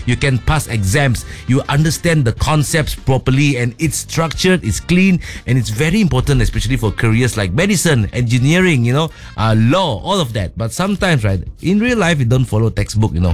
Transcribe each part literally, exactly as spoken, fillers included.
You can pass exams. You understand the concepts properly, and it's structured, it's clean, and it's very important, especially for careers like medicine, engineering, you know, uh, law, all of that. But sometimes, right, in real life, you don't follow textbook, you know.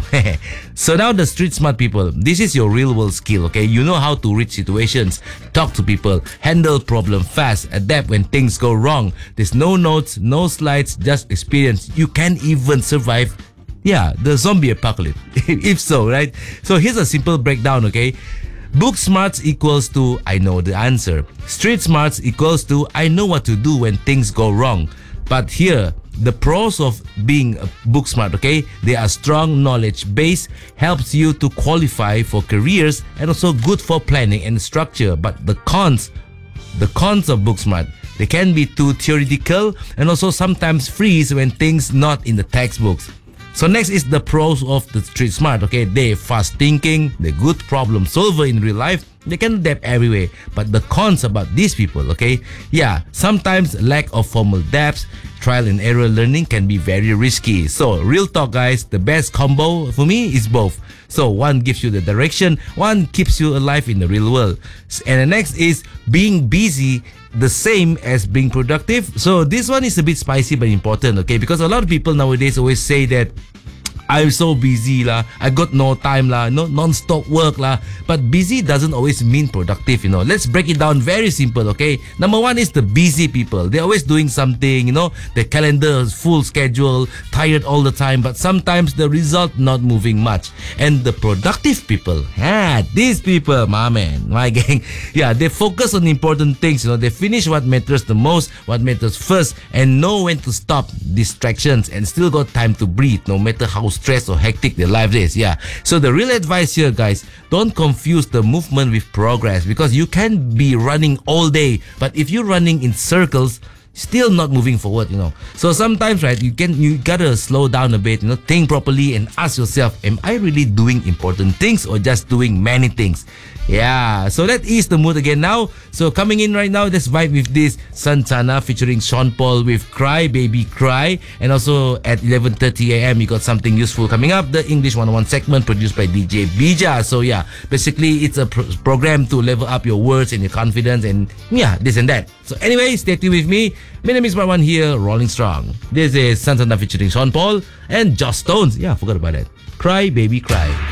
So now the street smart people, this is your real world skill, okay? You know how to read situations, talk to people, handle problem fast, adapt when things go wrong. There's no notes, no slides, just experience. You can even survive, yeah, the zombie apocalypse. If so, right? So here's a simple breakdown, okay? Book smarts equals to I know the answer. Street smarts equals to I know what to do when things go wrong. But here, the pros of being a book smart, okay? They are strong knowledge base, helps you to qualify for careers, and also good for planning and structure. But the cons, the cons of book smart, they can be too theoretical and also sometimes freeze when things not in the textbooks. So next is the pros of the street smart, okay? They're fast thinking, they're good problem solver in real life, they can adapt everywhere. But the cons about these people, okay? Yeah, sometimes lack of formal depth, trial and error learning can be very risky. So real talk guys, the best combo for me is both. So one gives you the direction, one keeps you alive in the real world. And the next is being busy, the same as being productive. So this one is a bit spicy but important, okay? Because a lot of people nowadays always say that I'm so busy lah, I got no time lah, no non-stop work lah. But busy doesn't always mean productive, you know. Let's break it down very simple, okay? Number one is the busy people. They're always doing something, you know. Their calendar is full schedule, tired all the time, but sometimes the result not moving much. And the productive people, ah, these people, my man, my gang, yeah, they focus on important things, you know. They finish what matters the most, what matters first, and know when to stop distractions and still got time to breathe, no matter how stressed or hectic their life is. Yeah. So the real advice here, guys, don't confuse the movement with progress, because you can be running all day, but if you're running in circles, still not moving forward, you know. So sometimes, right, you can you gotta slow down a bit, you know, think properly and ask yourself, am I really doing important things or just doing many things? Yeah, so that is the mood again now. So coming in right now, let's vibe with this Santana featuring Sean Paul with Cry Baby Cry. And also at eleven thirty a.m. you got something useful coming up, the English one oh one segment produced by D J Bija. So yeah, basically it's a pro- program to level up your words and your confidence and yeah, this and that. So anyway, stay tuned with me. My name is Marwan here, rolling strong. This is Santana featuring Sean Paul and Joss Stones. Yeah, I forgot about that. Cry Baby Cry.